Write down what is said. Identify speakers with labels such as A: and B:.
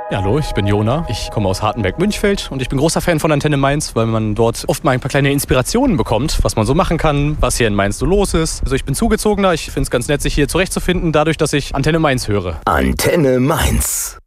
A: Ja, hallo, ich bin Jona. Ich komme aus Hartenberg-Münchfeld und ich bin großer Fan von Antenne Mainz, weil man dort oft mal ein paar kleine Inspirationen bekommt, was man so machen kann, was hier in Mainz so los ist. Also ich bin Zugezogener, ich finde es ganz nett, sich hier zurechtzufinden, dadurch, dass ich Antenne Mainz höre.
B: Antenne Mainz.